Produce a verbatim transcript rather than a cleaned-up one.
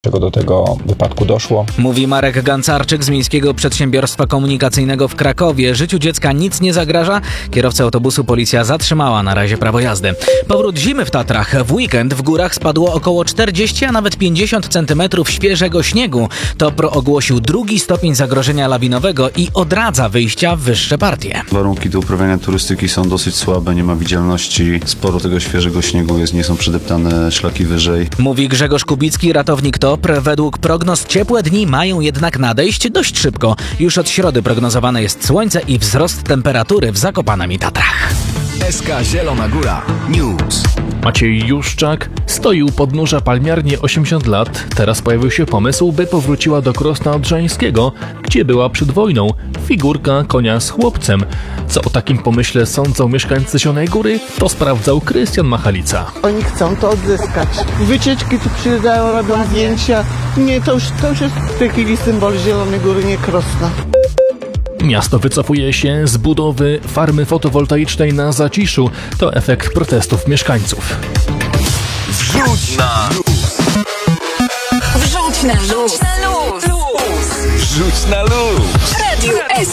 Czego do tego wypadku doszło. Mówi Marek Gancarczyk z Miejskiego Przedsiębiorstwa Komunikacyjnego w Krakowie. Życiu dziecka nic nie zagraża. Kierowcę autobusu policja zatrzymała na razie prawo jazdy. Powrót zimy w Tatrach. W weekend w górach spadło około czterdzieści, a nawet pięćdziesiąt centymetrów świeżego śniegu. TOPR ogłosił drugi stopień zagrożenia lawinowego i odradza wyjścia w wyższe partie. Warunki do uprawiania turystyki są dosyć słabe, nie ma widzialności. Sporo tego świeżego śniegu jest, nie są przedeptane szlaki wyżej. Mówi Grzegorz Kubicki, ratownik TOPR. Według prognoz ciepłe dni mają jednak nadejść dość szybko. Już od środy prognozowane jest słońce i wzrost temperatury w Zakopanem i Tatrach. S K Zielona Góra News. Maciej Juszczak stoi u podnóża palmiarni osiemdziesiąt lat. Teraz pojawił się pomysł, by powróciła do Krosna Odrzańskiego, gdzie była przed wojną. Figurka konia z chłopcem. Co o takim pomyśle sądzą mieszkańcy Zielonej Góry, to sprawdzał Krystian Machalica. Oni chcą to odzyskać. Wycieczki tu przyjeżdżają, robią zdjęcia. Nie, to już, to już jest w tej chwili symbol Zielonej Góry, nie Krosna. Miasto wycofuje się z budowy farmy fotowoltaicznej na Zaciszu. To efekt protestów mieszkańców. Wrzuć na luz. Wrzuć na luz. Wrzuć na luz. Wrzuć na luz. Radio S